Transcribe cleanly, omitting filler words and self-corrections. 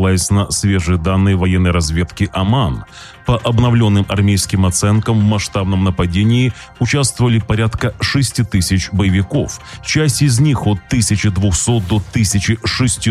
ссылаясь на свежие данные военной разведки Оман. По обновленным армейским оценкам, в масштабном нападении участвовали порядка 6 тысяч боевиков. Часть из них от 1200 до 1600